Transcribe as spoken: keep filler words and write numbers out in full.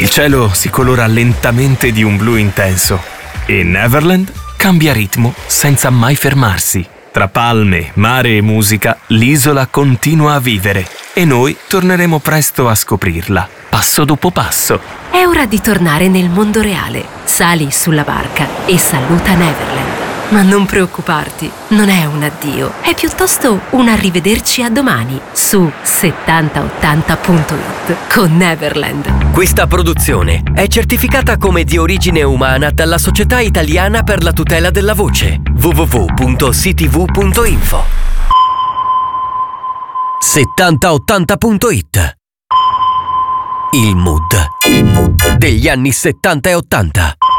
cielo si colora lentamente di un blu intenso e Neverland cambia ritmo senza mai fermarsi. Tra palme, mare e musica, l'isola continua a vivere e noi torneremo presto a scoprirla, passo dopo passo. È ora di tornare nel mondo reale. Sali sulla barca e saluta Neverland. Ma non preoccuparti, non è un addio, è piuttosto un arrivederci a domani su settanta ottanta punto it con Neverland. Questa produzione è certificata come di origine umana dalla Società Italiana per la tutela della voce w w w punto c t v punto info. settanta ottanta punto it. Il mood degli anni settanta e ottanta.